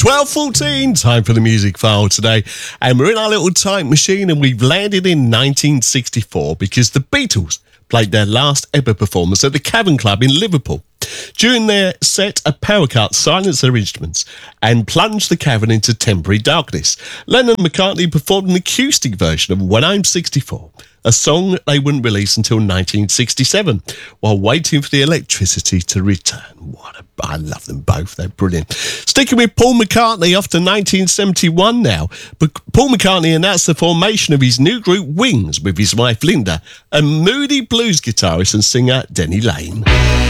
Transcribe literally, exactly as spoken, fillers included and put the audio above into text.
twelve fourteen, time for the music file today. And we're in our little time machine and we've landed in nineteen sixty-four because the Beatles played their last ever performance at the Cavern Club in Liverpool. During their set, a power cut silenced their instruments and plunged the cavern into temporary darkness. Lennon and McCartney performed an acoustic version of When I'm sixty-four, a song they wouldn't release until nineteen sixty-seven, while waiting for the electricity to return. What a, I love them both, they're brilliant. Sticking with Paul McCartney off to nineteen seventy-one now, but Paul McCartney announced the formation of his new group Wings with his wife Linda and moody blues guitarist and singer Denny Laine.